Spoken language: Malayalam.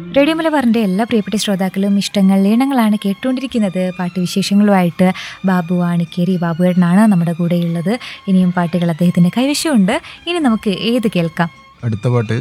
റേഡിയോ മലബാറിൻ്റെ എല്ലാ പ്രിയപ്പെട്ട ശ്രോതാക്കളും ഇഷ്ടങ്ങൾ ഈണങ്ങളാണ് കേട്ടുകൊണ്ടിരിക്കുന്നത്. പാട്ടുവിശേഷങ്ങളുമായിട്ട് ബാബു ആണിക്കേരി ബാബുവേട്ടനാണ് നമ്മുടെ കൂടെയുള്ളത്. ഇനിയും പാട്ടുകൾ അദ്ദേഹത്തിൻ്റെ കൈവശമുണ്ട്. ഇനി നമുക്ക് ഏത് കേൾക്കാം? അടുത്ത പാട്ട്